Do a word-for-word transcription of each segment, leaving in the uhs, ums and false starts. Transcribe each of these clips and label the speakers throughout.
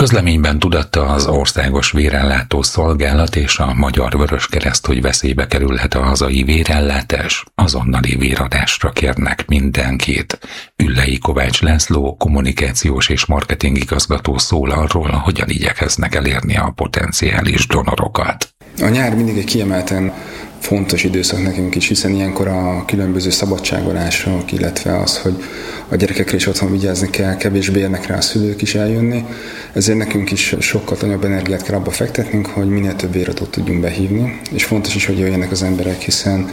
Speaker 1: Közleményben tudatta az Országos Vérellátó Szolgálat és a Magyar Vöröskereszt, hogy veszélybe kerülhet a hazai vérellátás, azonnali véradásra kérnek mindenkit. Üllei Kovács László, kommunikációs és marketing igazgató szól arról, hogyan igyekeznek elérni a potenciális donorokat.
Speaker 2: A nyár mindig egy kiemelten fontos időszak nekünk is, hiszen ilyenkor a különböző szabadságolások, illetve az, hogy a gyerekekre is otthon vigyázni kell, kevésbé érnek rá a szülők is eljönni. Ezért nekünk is sokkal nagyobb energiát kell abba fektetnünk, hogy minél több véradót tudjunk behívni. És fontos is, hogy jöjjenek az emberek, hiszen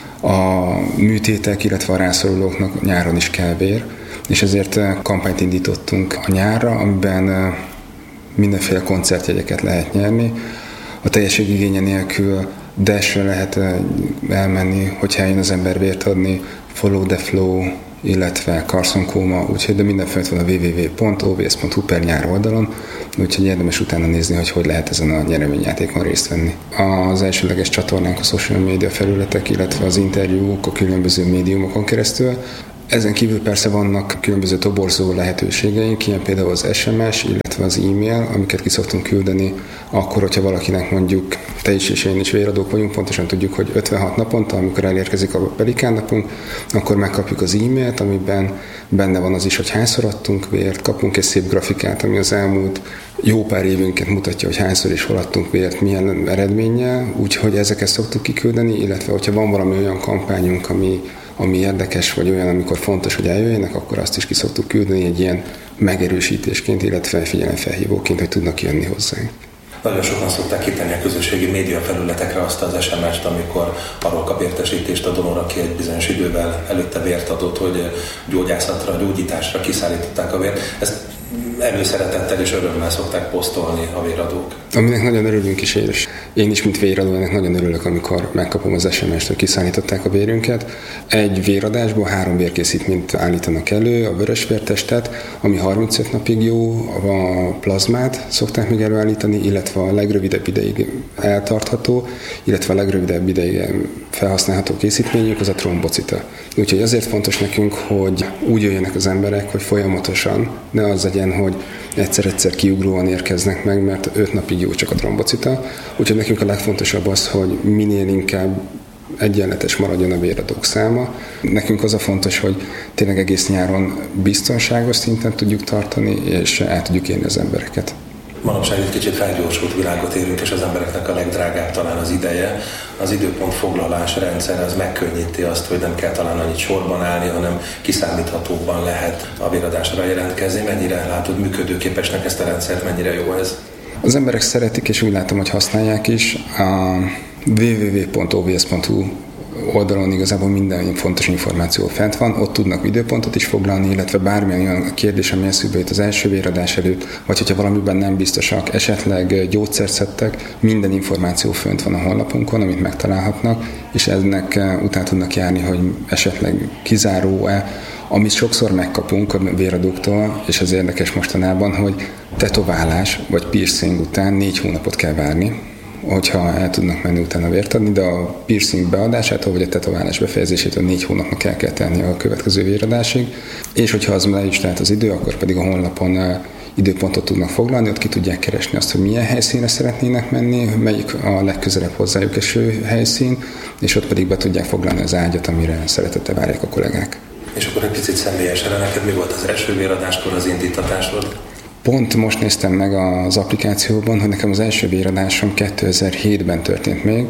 Speaker 2: a műtétek, illetve a rászorulóknak nyáron is kell vér. És ezért kampányt indítottunk a nyárra, amiben mindenféle koncertjegyeket lehet nyerni. A teljességigénye nélkül Dashre lehet elmenni, hogyha eljön az ember vért adni, Follow the Flow, illetve Carson Coma, úgyhogy de minden fent van a double-u double-u double-u pont o v s pont hu per nyár oldalon, úgyhogy érdemes utána nézni, hogy hogy lehet ezen a nyereményjátékon részt venni. Az elsőleges csatornánk a social media felületek, illetve az interjúk a különböző médiumokon keresztül. Ezen kívül persze vannak különböző toborzó lehetőségeink, ilyen például az es em es, illetve az e-mail, amiket ki szoktunk küldeni akkor, hogyha valakinek mondjuk te is és én is véradók vagyunk, pontosan tudjuk, hogy ötvenhat naponta, amikor elérkezik a pelikán napunk, akkor megkapjuk az e-mailt, amiben benne van az is, hogy hányszor adtunk vért, kapunk egy szép grafikát, ami az elmúlt jó pár évünket mutatja, hogy hányszor is hol adtunk vért, milyen eredménnyel, úgyhogy ezeket szoktuk kiküldeni, illetve hogyha van valami olyan kampányunk, ami ami érdekes, vagy olyan, amikor fontos, hogy eljöjjenek, akkor azt is ki szoktuk küldeni egy ilyen megerősítésként, illetve figyelemfelhívóként, hogy tudnak jönni hozzánk.
Speaker 3: Nagyon sokan szokták kitenni a közösségi média felületekre azt az es em est, amikor arról kap értesítést a donor, aki egy bizonyos idővel előtte vért adott, hogy gyógyászatra, gyógyításra kiszállították a vért. Ezt előszeretettel és örömmel szokták posztolni a véradók.
Speaker 2: Aminek nagyon örülünk is, és én is, mint véradó, ennek nagyon örülök, amikor megkapom az es em est, hogy kiszállították a vérünket. Egy véradásból három vérkészítményt állítanak elő, a vörösvértestet, ami harmincöt napig jó, a plazmát szokták még előállítani, illetve a legrövidebb ideig eltartható, illetve a legrövidebb ideig felhasználható készítményük, az a trombocita. Úgyhogy azért fontos nekünk, hogy úgy jöjjenek az emberek, hogy folyamatosan, ne az legyen, hogy egyszer-egyszer kiugróan érkeznek meg, mert öt napig jó csak a trombocita. Úgyhogy nekünk a legfontosabb az, hogy minél inkább egyenletes maradjon a véradók száma. Nekünk az a fontos, hogy tényleg egész nyáron biztonságos szinten tudjuk tartani, és el tudjuk érni az embereket.
Speaker 3: Manapság egy kicsit felgyorsult világot élünk, és az embereknek a legdrágább talán az ideje. Az időpontfoglalás rendszer az megkönnyíti azt, hogy nem kell talán annyit sorban állni, hanem kiszámíthatóbban lehet a véradásra jelentkezni. Mennyire látod működőképesnek ezt a rendszert, mennyire jó ez?
Speaker 2: Az emberek szeretik, és úgy látom, hogy használják is. A double-u double-u double-u pont o v s pont hu oldalon igazából minden fontos információ fent van, ott tudnak időpontot is foglalni, illetve bármilyen olyan kérdés, ami eszükbe jut az első véradás előtt, vagy hogyha valamiben nem biztosak, esetleg gyógyszert szedtek, minden információ fönt van a honlapunkon, amit megtalálhatnak, és ennek utána tudnak járni, hogy esetleg kizáró-e, amit sokszor megkapunk a véradóktól, és az érdekes mostanában, hogy tetoválás vagy piercing után négy hónapot kell várni, hogyha el tudnak menni utána vért adni, de a piercing beadásától vagy a tetoválás befejezésétől négy hónapnak el kell tenni a következő véradásig, és hogyha az le is lehet az idő, akkor pedig a honlapon időpontot tudnak foglalni, ott ki tudják keresni azt, hogy milyen helyszínre szeretnének menni, melyik a legközelebb hozzájuk eső helyszín, és ott pedig be tudják foglalni az ágyat, amire szeretettel várják a kollégák.
Speaker 3: És akkor egy picit személyesen, neked mi volt az első véradáskor az indítatásod?
Speaker 2: Pont most néztem meg az applikációban, hogy nekem az első véradásom kétezer-hétben történt még,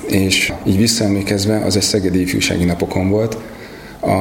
Speaker 2: és így visszaemlékezve az egy szegedi ifjúsági napokon volt. A,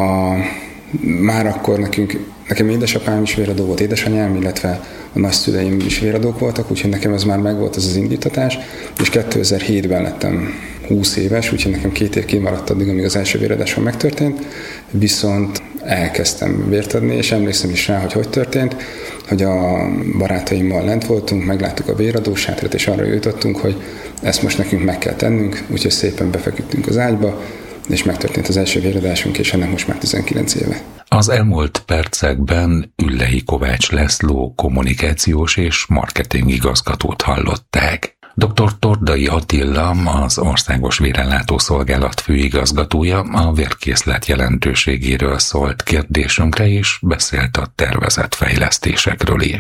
Speaker 2: már akkor nekünk, nekem édesapám is véradó volt, édesanyám, illetve a nagyszüleim is véradók voltak, úgyhogy nekem ez már megvolt az az indítatás, és kétezer-hétben lettem húsz éves, úgyhogy nekem két év kimaradt addig, amíg az első véradásom megtörtént, viszont elkezdtem vért adni, és emlékszem is rá, hogy hogy történt, hogy a barátaimmal lent voltunk, megláttuk a véradósátrat, és arra jutottunk, hogy ezt most nekünk meg kell tennünk, úgyhogy szépen befeküdtünk az ágyba, és megtörtént az első véradásunk, és ennek most már tizenkilenc éve.
Speaker 1: Az elmúlt percekben Üllei Kovács László kommunikációs és marketing igazgatót hallották. doktor Tordai Attila, az Országos Vérellátó Szolgálat főigazgatója a vérkészlet jelentőségéről szólt kérdésünkre, és beszélt a tervezett fejlesztésekről is.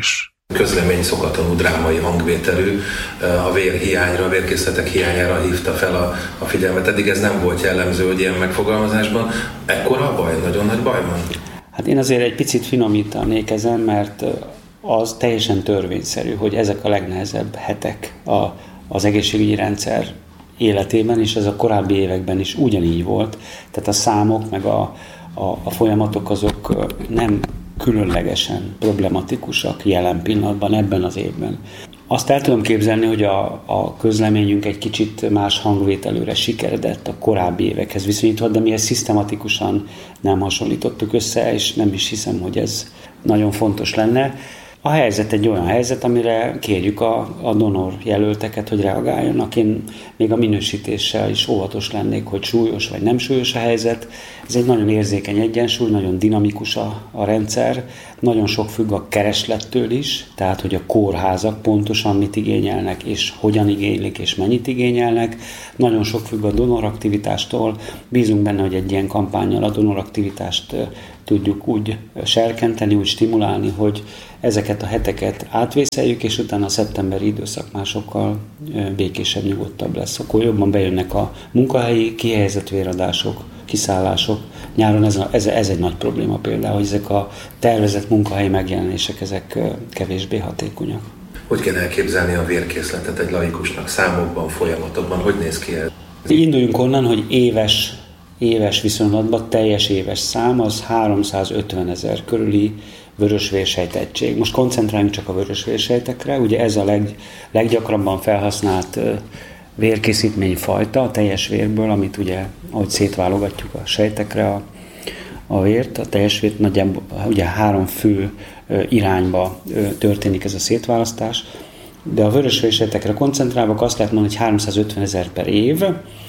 Speaker 3: Közlemény szokatlanul drámai hangvételű, a vérhiányra, a vérkészletek hiányára hívta fel a, a figyelmet. Eddig ez nem volt jellemző, hogy ilyen megfogalmazásban. Ekkora a baj? Nagyon nagy baj van?
Speaker 4: Hát én azért egy picit finomítanék ezen, mert az teljesen törvényszerű, hogy ezek a legnehezebb hetek a, az egészségügyi rendszer életében, és ez a korábbi években is ugyanígy volt. Tehát a számok meg a, a, a folyamatok azok nem különlegesen problematikusak jelen pillanatban, ebben az évben. Azt el tudom képzelni, hogy a, a közleményünk egy kicsit más hangvételőre sikeredett a korábbi évekhez viszonyítva, de mi ezt szisztematikusan nem hasonlítottuk össze, és nem is hiszem, hogy ez nagyon fontos lenne. A helyzet egy olyan helyzet, amire kérjük a, a donor jelölteket, hogy reagáljanak. Én még a minősítéssel is óvatos lennék, hogy súlyos vagy nem súlyos a helyzet. Ez egy nagyon érzékeny egyensúly, nagyon dinamikus a, a rendszer, nagyon sok függ a kereslettől is, tehát hogy a kórházak pontosan mit igényelnek, és hogyan igénylik, és mennyit igényelnek. Nagyon sok függ a donoraktivitástól. Bízunk benne, hogy egy ilyen kampánnyal a donoraktivitást tudjuk úgy serkenteni, úgy stimulálni, hogy ezeket a heteket átvészeljük, és utána a szeptemberi időszak már sokkal békésebb, nyugodtabb lesz. Akkor jobban bejönnek a munkahelyi kihelyezett véradások, kiszállások. Nyáron ez, a, ez, ez egy nagy probléma például, hogy ezek a tervezett munkahelyi megjelenések, ezek kevésbé hatékonyak.
Speaker 3: Hogy kell elképzelni a vérkészletet egy laikusnak számokban, folyamatokban? Hogy néz ki ez?
Speaker 4: Induljunk onnan, hogy éves éves viszonylatban teljes éves szám az háromszázötvenezer körüli vörösvérsejtegység. Most koncentráljunk csak a vörösvérsejtekre, ugye ez a leg, leggyakrabban felhasznált vérkészítményfajta a teljes vérből, amit ugye, ahogy szétválogatjuk a sejtekre a, a vért, a teljes vért nagyjából ugye három fő irányba történik ez a szétválasztás, de a vörösvérsejtekre koncentrálva azt lehet mondani, hogy háromszázötvenezer per év.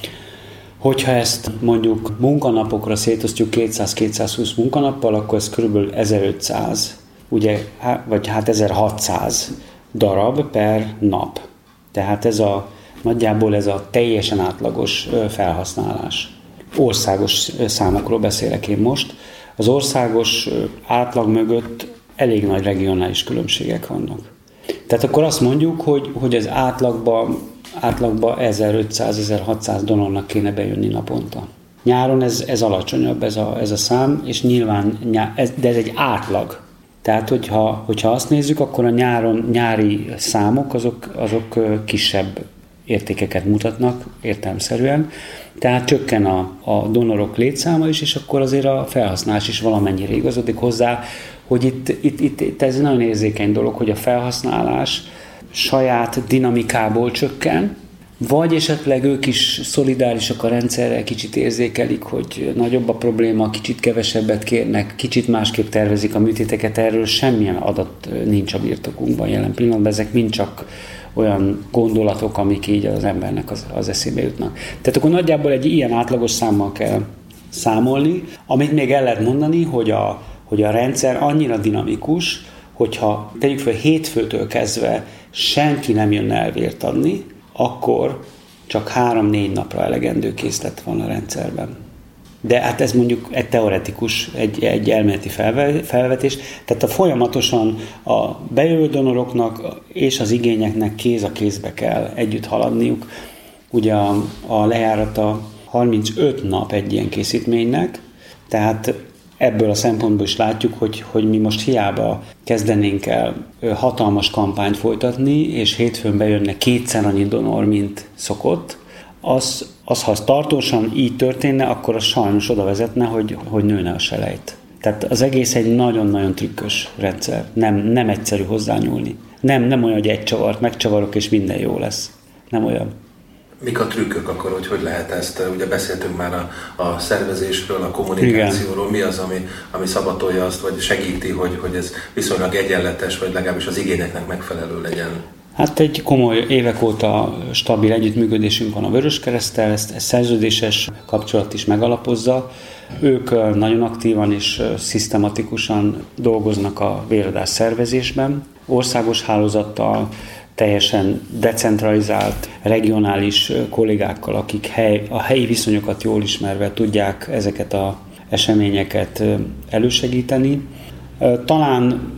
Speaker 4: Hogyha ezt mondjuk munkanapokra szétosztjuk kétszáz-kétszázhúsz munkanappal, akkor ez kb. ezerötszáz, ugye, vagy hát ezerhatszáz darab per nap. Tehát ez a, nagyjából ez a teljesen átlagos felhasználás. Országos számokról beszélek én most. Az országos átlag mögött elég nagy regionális különbségek vannak. Tehát akkor azt mondjuk, hogy, hogy az átlagban átlagban ezerötszáz-ezerhatszáz donornak kéne bejönni naponta. Nyáron ez, ez alacsonyabb ez a, ez a szám, és nyilván, ez, de ez egy átlag. Tehát, hogyha, hogyha azt nézzük, akkor a nyáron, nyári számok azok, azok kisebb értékeket mutatnak értelemszerűen. Tehát csökken a, a donorok létszáma is, és akkor azért a felhasználás is valamennyire igazodik hozzá, hogy itt, itt, itt, itt ez nagyon érzékeny dolog, hogy a felhasználás saját dinamikából csökken, vagy esetleg ők is szolidárisak a rendszerrel, kicsit érzékelik, hogy nagyobb a probléma, kicsit kevesebbet kérnek, kicsit másképp tervezik a műtéteket, erről semmilyen adat nincs a birtokunkban jelen pillanatban, ezek mind csak olyan gondolatok, amik így az embernek az, az eszébe jutnak. Tehát akkor nagyjából egy ilyen átlagos számmal kell számolni, amit még el lehet mondani, hogy a, hogy a rendszer annyira dinamikus, hogyha tegyük fel hétfőtől kezdve senki nem jönne el vért adni, akkor csak három-négy napra elegendő készlet van a rendszerben. De hát ez mondjuk egy teoretikus, egy, egy elméleti felvetés, tehát a folyamatosan a bejövő donoroknak és az igényeknek kéz a kézbe kell együtt haladniuk. Ugye a, a lejárata harmincöt nap egy ilyen készítménynek, tehát ebből a szempontból is látjuk, hogy, hogy mi most hiába kezdenénk el hatalmas kampányt folytatni, és hétfőn bejönne kétszer annyi donor, mint szokott, az, az ha az tartósan így történne, akkor az sajnos oda vezetne, hogy, hogy nőne a selejt. Tehát az egész egy nagyon-nagyon trükkös rendszer. Nem, nem egyszerű hozzányúlni. Nem, nem olyan, hogy egy csavart megcsavarok, és minden jó lesz. Nem olyan.
Speaker 3: Mik a trükkök akkor, hogy hogy lehet ezt? Ugye beszéltünk már a, a szervezésről, a kommunikációról. Igen. Mi az, ami, ami szabatolja azt, vagy segíti, hogy, hogy ez viszonylag egyenletes, vagy legalábbis az igényeknek megfelelő legyen?
Speaker 4: Hát egy komoly évek óta stabil együttműködésünk van a Vöröskereszttel, ezt, ezt szerződéses kapcsolat is megalapozza. Ők nagyon aktívan és szisztematikusan dolgoznak a véradás szervezésben, országos hálózattal, teljesen decentralizált, regionális kollégákkal, akik hely, a helyi viszonyokat jól ismerve tudják ezeket az eseményeket elősegíteni. Talán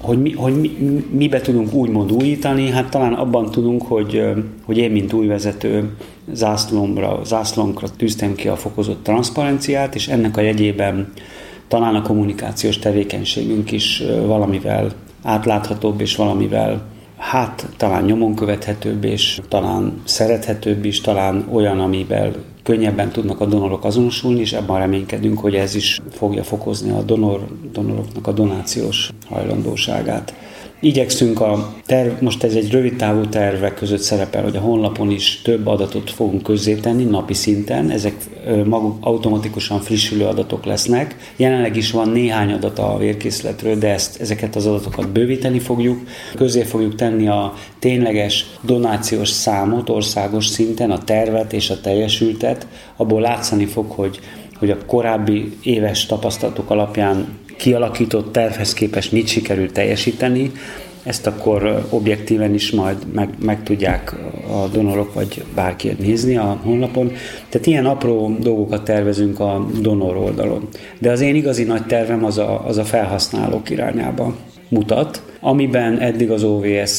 Speaker 4: hogy, mi, hogy mi, mibe tudunk úgymond újítani, hát talán abban tudunk, hogy, hogy én, mint új vezető zászlomra, zászlónkra tűztem ki a fokozott transzparenciát, és ennek a jegyében talán a kommunikációs tevékenységünk is valamivel átláthatóbb, és valamivel hát talán nyomon követhetőbb, és talán szerethetőbb is, talán olyan, amivel könnyebben tudnak a donorok azonosulni, és ebben reménykedünk, hogy ez is fogja fokozni a donor, donoroknak a donációs hajlandóságát. Igyekszünk a terv, most ez egy rövid távú tervek között szerepel, hogy a honlapon is több adatot fogunk közzétenni napi szinten, ezek maguk automatikusan frissülő adatok lesznek. Jelenleg is van néhány adat a vérkészletről, de ezt, ezeket az adatokat bővíteni fogjuk. Közzé fogjuk tenni a tényleges donációs számot országos szinten, a tervet és a teljesültet. Abból látszani fog, hogy, hogy a korábbi éves tapasztalatok alapján kialakított tervhez képest mit sikerült teljesíteni, ezt akkor objektíven is majd meg, meg tudják a donorok vagy bárki nézni a honlapon. Tehát ilyen apró dolgokat tervezünk a donor oldalon. De az én igazi nagy tervem az a, az a felhasználók irányába mutat, amiben eddig az o vé es